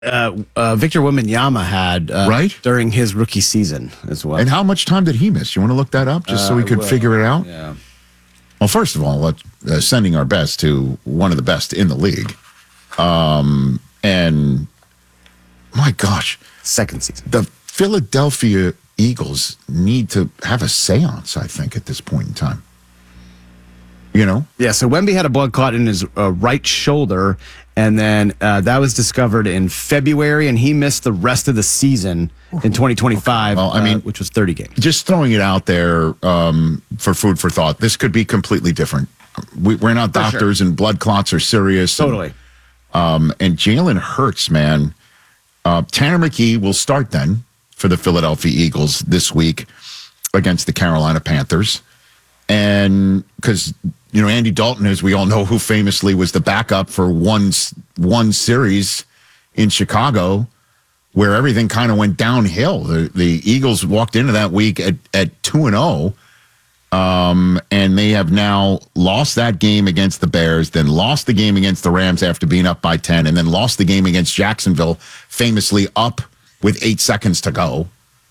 Victor Wembanyama had Right? during his rookie season as well. And how much time did he miss? You want to look that up just so we could figure it out? Yeah. Well, first of all, sending our best to one of the best in the league. And my gosh, Second season. the Philadelphia Eagles need to have a seance, I think, at this point in time. You know? Yeah, so Wemby had a blood clot in his right shoulder, and then that was discovered in February, and he missed the rest of the season in 2025, Well, I mean, which was 30 games. Just throwing it out there for food for thought. This could be completely different. We're not doctors, and blood clots are serious. Totally. And Jalen Hurts, man. Tanner McKee will start then for the Philadelphia Eagles this week against the Carolina Panthers. And because, Andy Dalton, as we all know, who famously was the backup for one series in Chicago, where everything kind of went downhill. The Eagles walked into that week at 2-0, and they have now lost that game against the Bears, then lost the game against the Rams after being up by 10, and then lost the game against Jacksonville, famously up with 8 seconds to go.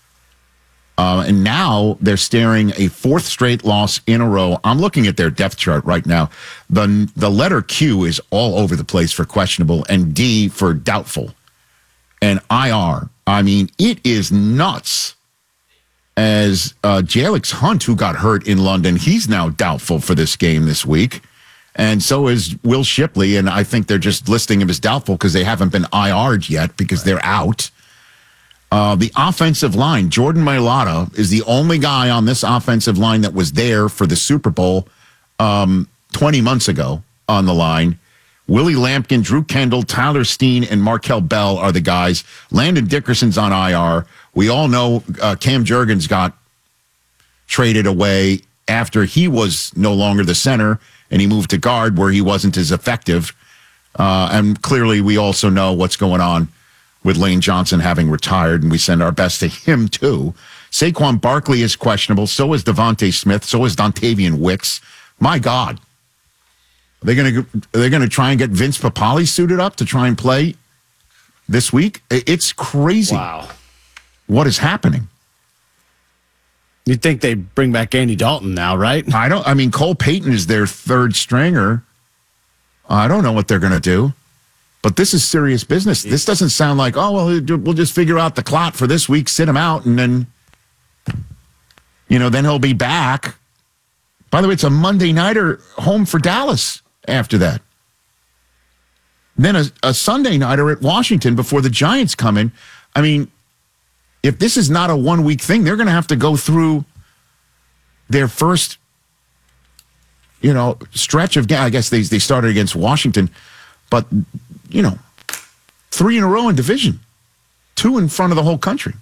And now they're staring a fourth straight loss in a row. I'm looking at their depth chart right now. The letter Q is all over the place for questionable and D for doubtful. And IR, I mean, it is nuts. As Jalix Hunt, who got hurt in London, he's now doubtful for this game this week. And so is Will Shipley. And I think they're just listing him as doubtful because they haven't been IR'd yet because they're out. The offensive line, Jordan Mailata is the only guy on this offensive line that was there for the Super Bowl 20 months ago on the line. Willie Lampkin, Drew Kendall, Tyler Steen, and Markel Bell are the guys. Landon Dickerson's on IR. We all know Cam Jurgens got traded away after he was no longer the center, and he moved to guard where he wasn't as effective. And clearly we also know what's going on with Lane Johnson having retired, and we send our best to him, too. Saquon Barkley is questionable. So is Devontae Smith. So is Dontavian Wicks. My God. Are they going to try and get Vince Papale suited up to try and play this week? It's crazy. Wow. What is happening? You'd think they'd bring back Andy Dalton now, right? Cole Payton is their third stringer. I don't know what they're going to do. But this is serious business. This doesn't sound like, we'll just figure out the clot for this week, sit him out, and then, then he'll be back. By the way, it's a Monday nighter home for Dallas after that. Then a Sunday nighter at Washington before the Giants come in. I mean, if this is not a 1 week thing, they're going to have to go through their first, stretch of, I guess they started against Washington, but 3 in a row in division, 2 in front of the whole country.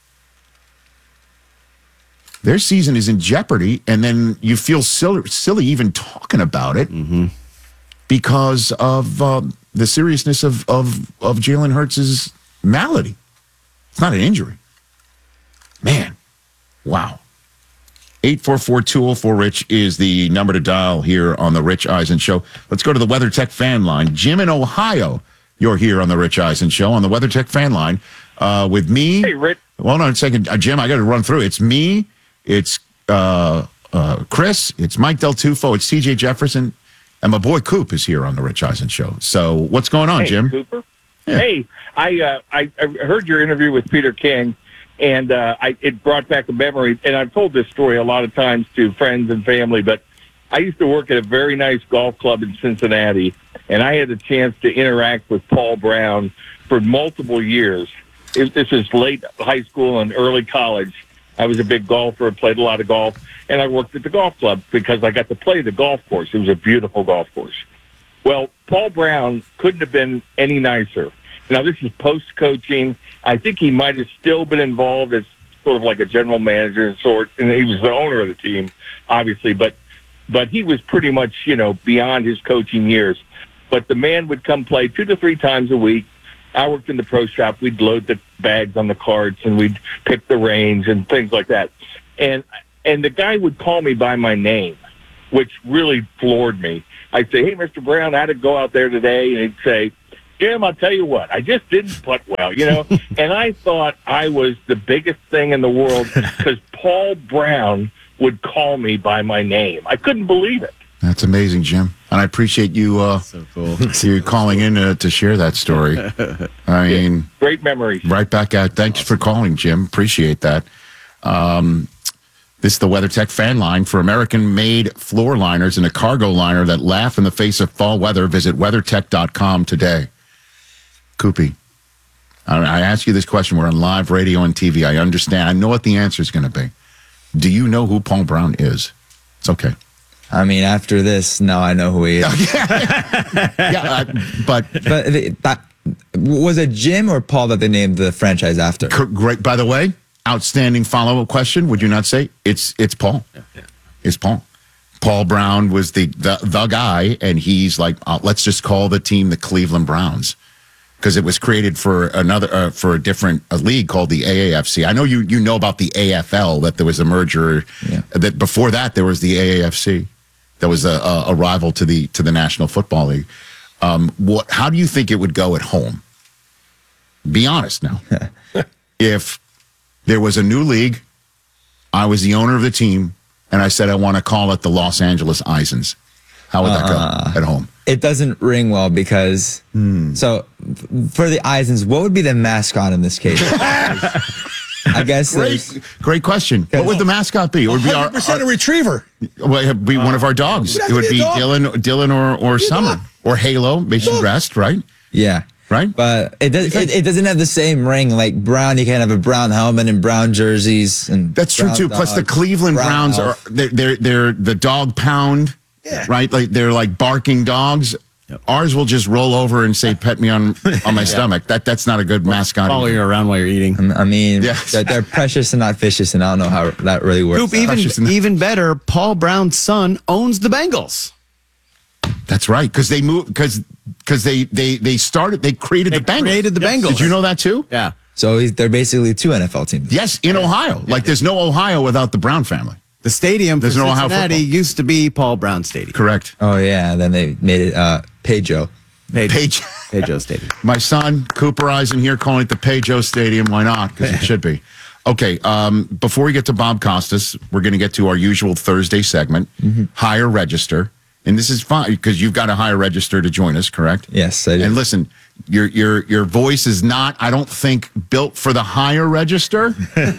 Their season is in jeopardy, and then you feel silly even talking about it because of the seriousness of Jalen Hurts' malady. It's not an injury. Man, wow. 844-204-RICH is the number to dial here on the Rich Eisen Show. Let's go to the WeatherTech fan line. Jim in Ohio, you're here on the Rich Eisen Show on the WeatherTech fan line with me. Hey, Rich. Hold on a second, Jim, I got to run through. It's me, it's Chris, it's Mike Del Tufo, it's TJ Jefferson, and my boy Coop is here on the Rich Eisen Show. So what's going on, Jim? Cooper? Yeah. Hey, I heard your interview with Peter King. And it brought back a memory, and I've told this story a lot of times to friends and family, but I used to work at a very nice golf club in Cincinnati, and I had a chance to interact with Paul Brown for multiple years. This is late high school and early college. I was a big golfer, played a lot of golf, and I worked at the golf club because I got to play the golf course. It was a beautiful golf course. Well, Paul Brown couldn't have been any nicer. Now, this is post-coaching. I think he might have still been involved as sort of like a general manager of sorts, and he was the owner of the team, obviously. But he was pretty much, beyond his coaching years. But the man would come play 2 to 3 times a week. I worked in the pro shop. We'd load the bags on the carts, and we'd pick the range and things like that. And the guy would call me by my name, which really floored me. I'd say, hey, Mr. Brown, how'd it go out there today? And he'd say, Jim, I'll tell you what, I just didn't putt well, and I thought I was the biggest thing in the world because Paul Brown would call me by my name. I couldn't believe it. That's amazing, Jim. And I appreciate you So cool. you calling in to share that story. I mean, Great memories. right back at. Thanks for calling, Jim. Appreciate that. This is the WeatherTech fan line for American-made floor liners and a cargo liner that laugh in the face of fall weather. Visit WeatherTech.com today. Koopy, I ask you this question. We're on live radio and TV. I understand. I know what the answer is going to be. Do you know who Paul Brown is? It's okay. I mean, after this, now I know who he is. Yeah, but But was it Jim or Paul that they named the franchise after? great. By the way, outstanding follow-up question. Would you not say it's Paul? Yeah. It's Paul. Paul Brown was the guy, and he's like, let's just call the team the Cleveland Browns because it was created for for a different league called the AAFC. I know you know about the AFL, that there was a merger. Yeah. That before that there was the AAFC. That was a rival to the National Football League. How do you think it would go at home? Be honest now. If there was a new league, I was the owner of the team, and I said I want to call it the Los Angeles Isons. How would that go at home? It doesn't ring well because, so for the Isons, what would be the mascot in this case? I guess Great question. What would the mascot be? It would be 100% a retriever. Well, it'd be one of our dogs. It would be Dylan or Summer or Halo. Maybe Rest, right? Yeah. Right? But it doesn't have the same ring like Brown. You can't have a brown helmet and brown jerseys and That's true brown too. Plus the dogs, Cleveland brown Browns elf. they're the dog pound, right? Like they're like barking dogs. Yep. Ours will just roll over and say "pet me on my stomach." That's not a good mascot. Follow either. you around while you're eating. I mean, Yes. they're precious and not vicious, and I don't know how that really works. Coop, out. even better, Paul Brown's son owns the Bengals. That's right, because they moved because they created the Bengals. Created the Bengals. Did you know that too? Yeah. So they're basically two NFL teams. Yes, in Ohio. Like there's no Ohio without the Brown family. The stadium for There's no Ohio Cincinnati football. used to be Paul Brown Stadium. Correct. Oh yeah, then they made it Pedro. Page. Pedro Stadium. My son, Cooper Eisen here, calling it the Peugeot Stadium. Why not? Because it should be. Okay, before we get to Bob Costas, we're going to get to our usual Thursday segment, Higher Register. And this is fine because you've got a higher register to join us, correct? Yes, I do. And listen, your voice is not, I don't think, built for the higher register.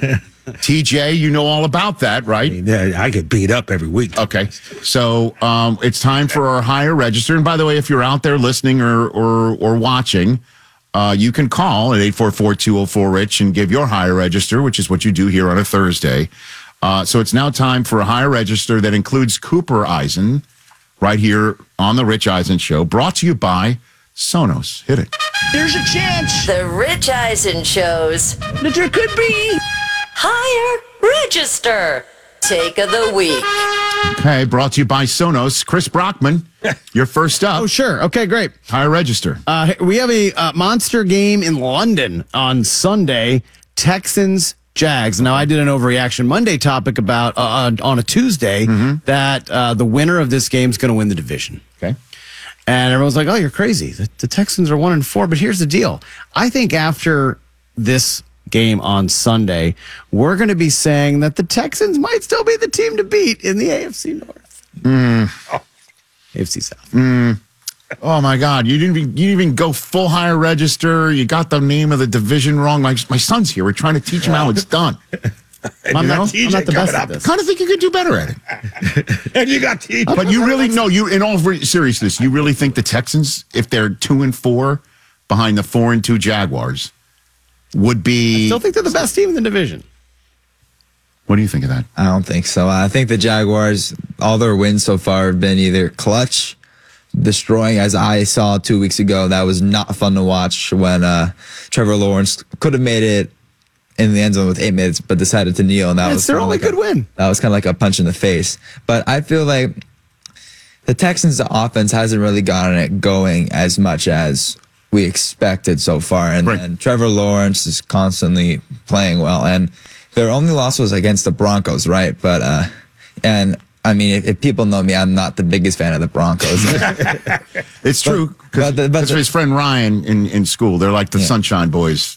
TJ, you know all about that, right? Yeah, I get beat up every week. Okay, so it's time for our higher register. And by the way, if you're out there listening or watching, you can call at 844-204-RICH and give your higher register, which is what you do here on a Thursday. So it's now time for a higher register that includes Cooper Eisen right here on the Rich Eisen Show, brought to you by Sonos. Hit it. There's a chance The Rich Eisen shows that there could be. Higher Register Take of the Week. Okay, brought to you by Sonos. Chris Brockman, you're first up. Oh, sure. Okay, great. Higher register. We have a monster game in London on Sunday. Texans Jags. Now, I did an Overreaction Monday topic about on a Tuesday that the winner of this game is going to win the division. Okay. And everyone's like, "Oh, you're crazy. The Texans are 1-4." But here's the deal. I think after this game on Sunday, we're going to be saying that the Texans might still be the team to beat in the AFC North. AFC South. Oh my God! You didn't even go full higher register. You got the name of the division wrong. My son's here. We're trying to teach him how it's done. I'm not TJ the best coming at up. this. Kind of think you could do better at it. And you got TJ. But you really in all seriousness, you really think the Texans, if they're 2-4 behind the 4-2 Jaguars, would be? Still think they're the best team in the division. What do you think of that? I don't think so. I think the Jaguars, all their wins so far have been either clutch, destroying, as I saw 2 weeks ago. That was not fun to watch when Trevor Lawrence could have made it in the end zone with 8 minutes, but decided to kneel. And that was It's their kinda only like good win. That was kind of like a punch in the face. But I feel like the Texans' offense hasn't really gotten it going as much as we expected so far. And, Right. and Trevor Lawrence is constantly playing well. And their only loss was against the Broncos, right? But and I mean, if people know me, I'm not the biggest fan of the Broncos. It's true. but That's his friend Ryan in school. They're like the Sunshine Boys